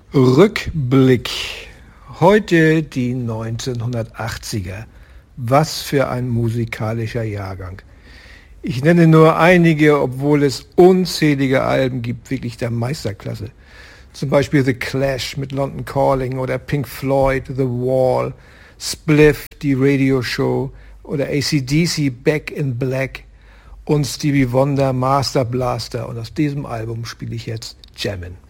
Rückblick. Heute die 1980er. Was für ein musikalischer Jahrgang. Ich nenne nur einige, obwohl es unzählige Alben gibt, wirklich der Meisterklasse. Zum Beispiel The Clash mit London Calling oder Pink Floyd, The Wall, Spliff, die Radio-Show oder AC/DC, Back in Black und Stevie Wonder, Master Blaster. Und aus diesem Album spiele ich jetzt Jammin'.